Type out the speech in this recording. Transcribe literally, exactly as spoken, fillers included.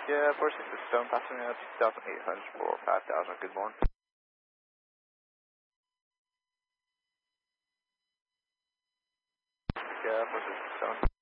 Yeah, four six six Stone, passing out two thousand eight hundred for five thousand. Good morning. Yeah, four six six Stone.